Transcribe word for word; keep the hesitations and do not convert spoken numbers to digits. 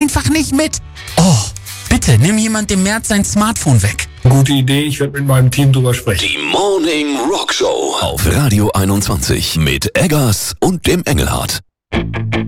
einfach nicht mit. Oh, bitte, nimm jemand dem Mert sein Smartphone weg. Gute Idee, ich werde mit meinem Team drüber sprechen. Die Morning Rock Show auf Radio einundzwanzig mit Eggers und dem Engelhardt.